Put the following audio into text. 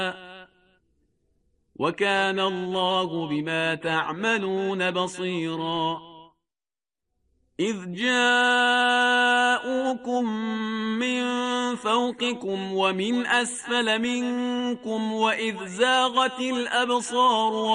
وكان الله بما تعملون بصيرا إذ جاءوكم من فوقكم ومن أسفل منكم وإذ زاغت الأبصار